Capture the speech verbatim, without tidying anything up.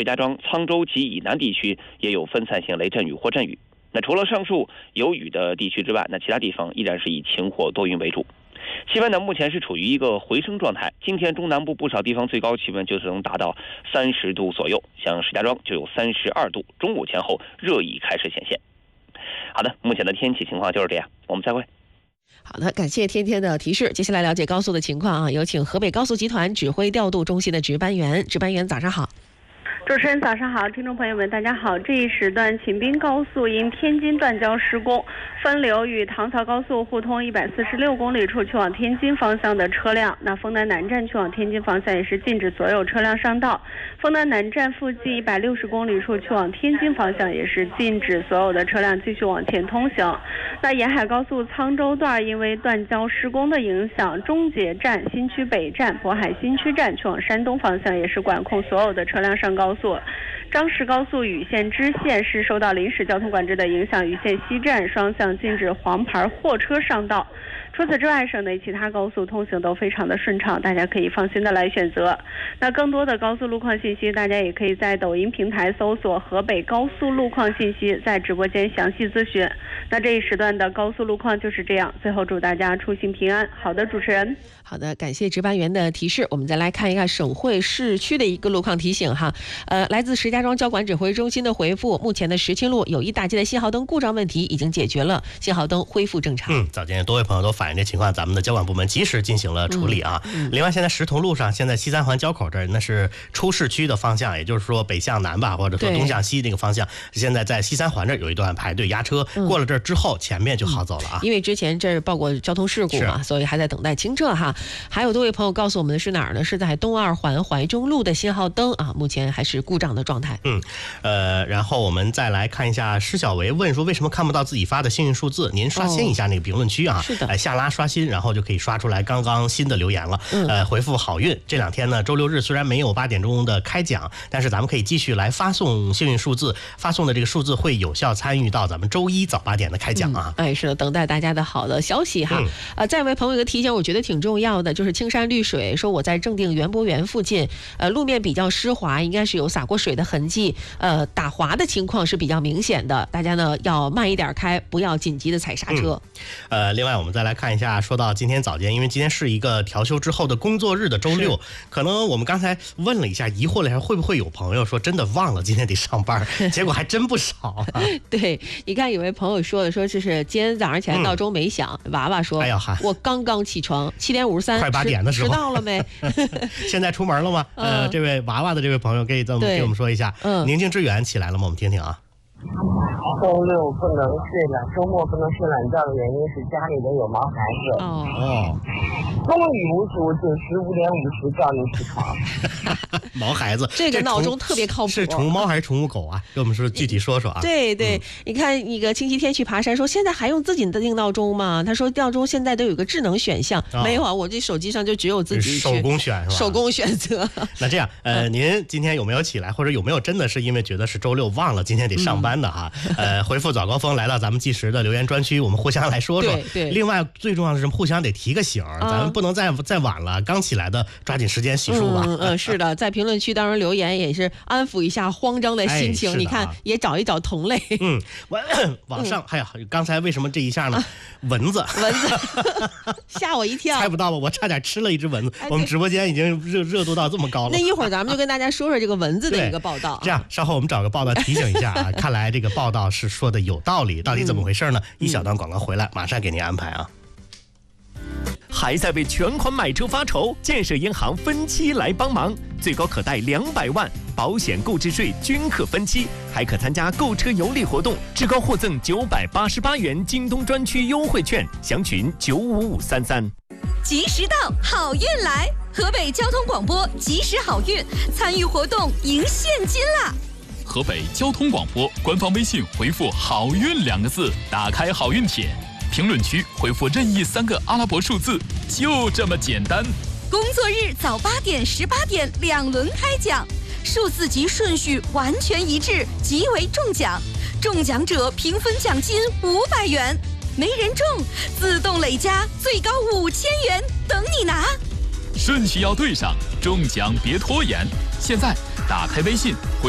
石家庄、沧州及以南地区也有分散性雷阵雨或阵雨。那除了上述有雨的地区之外，那其他地方依然是以晴或多云为主。气温呢，目前是处于一个回升状态。今天中南部不少地方最高气温就是能达到三十度左右，像石家庄就有三十二度。中午前后热意开始显现。好的，目前的天气情况就是这样，我们再会。 好的，感谢天天的提示。接下来了解高速的情况啊，有请河北高速集团指挥调度中心的值班员。值班员早上好。 主持人早上好，听众朋友们大家好。这一时段秦滨高速因天津断交施工，分流与唐曹高速互通一百四十六公里处去往天津方向的车辆，那丰南南站去往天津方向也是禁止所有车辆上道。丰南南站附近一百六十公里处去往天津方向也是禁止所有的车辆继续往前通行。那沿海高速沧州段因为断交施工的影响，中捷站、新区北站、渤海新区站去往山东方向也是管控所有的车辆上高速。张石高速禹县支线是受到临时交通管制的影响，禹县西站双向禁止黄牌货车上道。除此之外，省内其他高速通行都非常的顺畅，大家可以放心的来选择。那更多的高速路况信息，大家也可以在抖音平台搜索河北高速路况信息，在直播间详细咨询。那这一时段的高速路况就是这样，最后祝大家出行平安。好的，主持人。 好的，感谢值班员的提示。我们再来看一看省会市区的一个路况提醒哈。呃，来自石家庄交管指挥中心的回复，目前的石青路友谊大街的信号灯故障问题已经解决了，信号灯恢复正常。 嗯，早间多位朋友都反映这情况，咱们的交管部门及时进行了处理啊。 嗯嗯、 另外，现在石头路上，现在西三环交口这儿那是出市区的方向，也就是说北向南吧，或者说东向西那个方向，现在在西三环这儿有一段排队压车，嗯、过了这儿之后，前面就好走了啊。 因为之前这儿报过交通事故嘛，所以还在等待清澈哈。还有多位朋友告诉我们的是哪儿呢？是在东二环怀中路的信号灯啊，目前还是故障的状态。 嗯，呃，然后我们再来看一下施小维问说为什么看不到自己发的幸运数字？您刷新一下那个评论区啊， 哦、是的， 呃，下拉刷新，然后就可以刷出来刚刚新的留言了。 嗯、 呃，回复好运。这两天呢，周六日虽然没有八点钟的开奖，但是咱们可以继续来发送幸运数字，发送的这个数字会有效参与到咱们周一早八点的开奖啊。 嗯、哎，是的，等待大家的好的消息哈。嗯、呃，再为朋友一个提醒，我觉得挺重要的，就是青山绿水，说我在正定园博园附近，呃，路面比较湿滑，应该是有洒过水的痕迹，呃，打滑的情况是比较明显的，大家呢要慢一点开，不要紧急的踩刹车。 嗯、呃，另外我们再来看一下，说到今天早间，因为今天是一个调休之后的工作日的周六，可能我们刚才问了一下，疑惑了一下，会不会有朋友说真的忘了今天得上班？结果还真不少、啊。 对，你看有位朋友说的，说这是今天早上起来闹钟没响，嗯、娃娃说， 哎呀， 我刚刚起床，七点五十三， 快八点的时候， 迟到了没？ 现在出门了吗？嗯、呃，这位娃娃的这位朋友可以这么给我们说一下。嗯，宁静致远起来了吗？我们听听啊。 周六不能睡了，周末不能睡懒觉的原因是家里头有毛孩子。 哦哦， 风雨无阻，准时五点五十叫你起床。 毛孩子， 这个闹钟特别靠谱。 是宠物猫还是宠物狗啊？给我们说具体说说啊。 对对，嗯、你看那个星期天去爬山，说现在还用自己的定闹钟吗？他说闹钟现在都有个智能选项，哦、没有啊，我这手机上就只有自己手工选是吧？ 手工选择。 那这样，呃，您今天有没有起来，或者有没有真的是因为觉得是周六忘了今天得上班的哈？嗯、呃，回复早高峰来到咱们计时的留言专区，我们互相来说说。 对对。 另外最重要的是互相得提个醒，嗯、咱们不能再再晚了，刚起来的抓紧时间洗漱吧。 嗯嗯，是的，在评论区当中留言也是安抚一下慌张的心情。 哎、 你看，也找一找同类。 嗯，网上，哎呀，刚才为什么这一下呢？啊、蚊子， 蚊子，吓我一跳， 猜不到吧？我差点吃了一只蚊子。哎、我们直播间已经热热度到这么高了。 那一会儿咱们就跟大家说说这个蚊子的一个报道。 这样，稍后我们找个报道提醒一下啊。看来这个报道是说的有道理，到底怎么回事呢？嗯、一小段广告回来，马上给您安排啊。 还在为全款买车发愁？建设银行分期来帮忙，最高可贷两百万，保险、购置税均可分期，还可参加购车有礼活动，至高获赠九百八十八元京东专区优惠券，详询九五五三三。 及时到，好运来！河北交通广播及时好运，参与活动赢现金啦！ 河北交通广播官方微信回复“好运”两个字，打开好运帖。评论区回复任意三个阿拉伯数字，就这么简单。 工作日早八点、十八点两轮开奖，数字及顺序完全一致，即为中奖。中奖者平分奖金五百元，没人中自动累加最高五千元，等你拿。 顺序要对上，中奖别拖延。现在打开微信回